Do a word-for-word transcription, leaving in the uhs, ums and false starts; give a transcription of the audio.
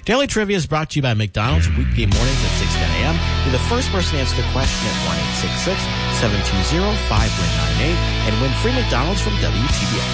Daily Trivia is brought to you by McDonald's weekday mornings at six ten a.m. Be the first person to answer the question at one eight six six, seven two zero, five one nine eight and win free McDonald's from W T B N.